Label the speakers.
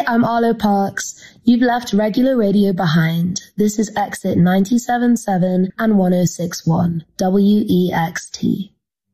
Speaker 1: I'm Arlo Parks. You've left regular radio behind. This is exit 97.7 and 106.1, WEXT.